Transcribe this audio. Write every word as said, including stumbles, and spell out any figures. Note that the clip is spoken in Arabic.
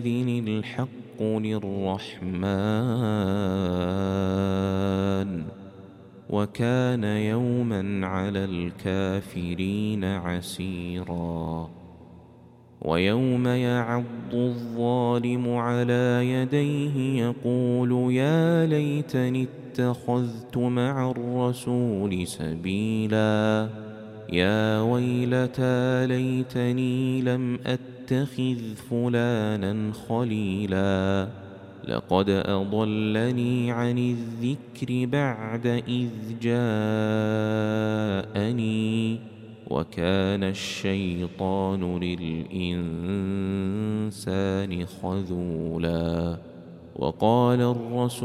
يومئذ الحق للرحمن وكان يوما على الكافرين عسيرا ويوم يعض الظالم على يديه يقول يا ليتني اتخذت مع الرسول سبيلا يا ويلتى ليتني لم أتخذ فلانا خليلا لقد أضلني عن الذكر بعد إذ جاءني وكان الشيطان للإنسان خذولا وقال الرسول